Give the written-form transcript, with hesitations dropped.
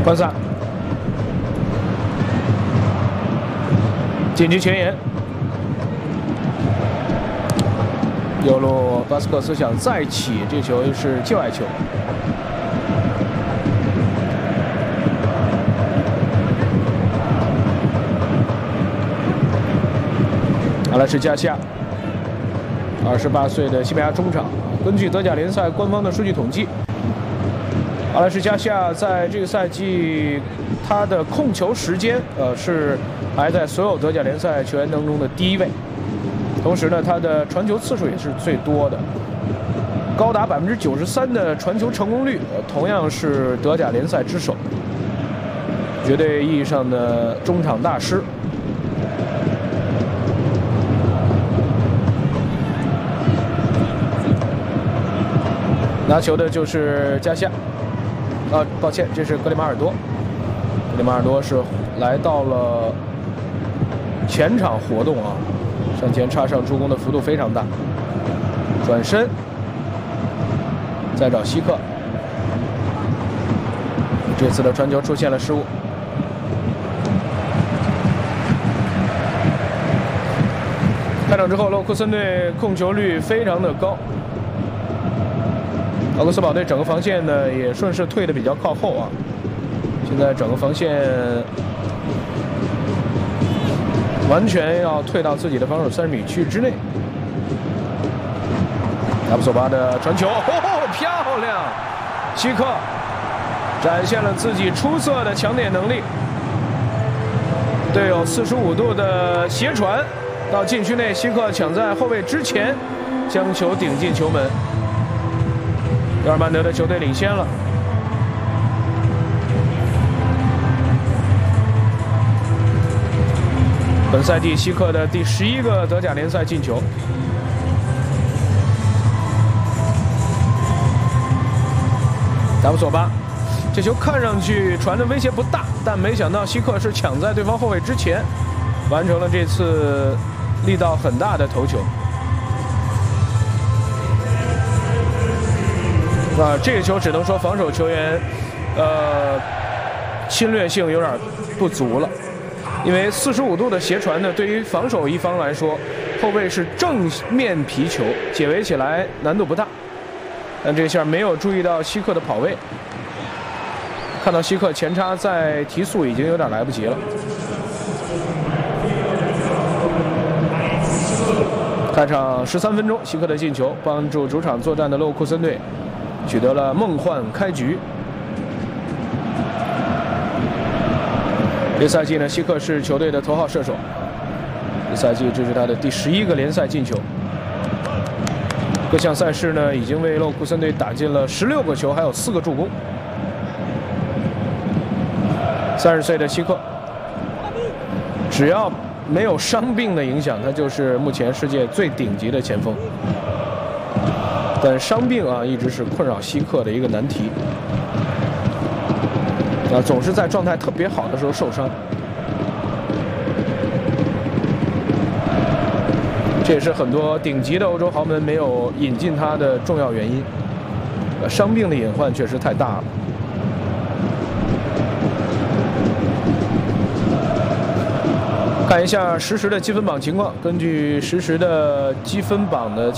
关萨，紧急前沿，右路巴斯克斯想再起，这球是界外球。阿莱什加西亚，28岁的西班牙中场。根据德甲联赛官方的数据统计，阿莱什加西亚在这个赛季他的控球时间是排在所有德甲联赛球员当中的第1位，同时呢，他的传球次数也是最多的，高达93%的传球成功率，同样是德甲联赛之首，绝对意义上的中场大师。拿球的就是加西亚，抱歉，这是格里马尔多。格里马尔多是来到了前场活动啊，上前插上助攻的幅度非常大。转身，再找希克，这次的传球出现了失误。开场之后，勒沃库森队控球率非常的高。奥格斯堡队整个防线呢也顺势退得比较靠后啊，现在整个防线完全要退到自己的防守30米区域之内。亚布索巴的传球，漂亮！希克展现了自己出色的抢点能力，队友45度的斜传到禁区内，希克抢在后卫之前，将球顶进球门。德尔曼德的球队领先了。本赛季希克的第11个德甲联赛进球。达布索巴，这球看上去传的威胁不大，但没想到希克是抢在对方后卫之前，完成了这次力道很大的头球。这个球只能说防守球员，侵略性有点不足了，因为45度的斜传呢，对于防守一方来说，后卫是正面皮球，解围起来难度不大。但这下没有注意到希克的跑位，看到希克前插再提速已经有点来不及了。开场13分钟，希克的进球帮助主场作战的勒沃库森队取得了梦幻开局。这赛季呢，希克是球队的头号射手。这赛季这是他的第11个联赛进球。各项赛事呢，已经为勒沃库森队打进了16个球，还有4个助攻。30岁的希克，只要没有伤病的影响，他就是目前世界最顶级的前锋。但伤病啊，一直是困扰希克的一个难题。总是在状态特别好的时候受伤，这也是很多顶级的欧洲豪门没有引进他的重要原因。伤病的隐患确实太大了。看一下实时的积分榜情况，根据实时的积分榜的